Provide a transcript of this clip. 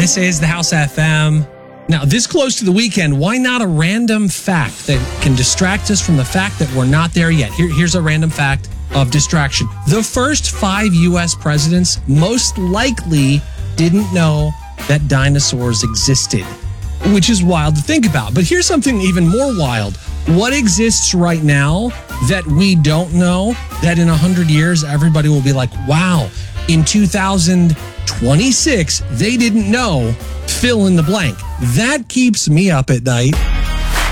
This is the House FM. Now, this close to the weekend, why not a random fact that can distract us from the fact that we're not there yet? Here's a random fact of distraction. The first 5 U.S. presidents most likely didn't know that dinosaurs existed, which is wild to think about. But here's something even more wild. What exists right now that we don't know that in 100 years, everybody will be like, wow, in 2026, they didn't know, fill in the blank. That keeps me up at night.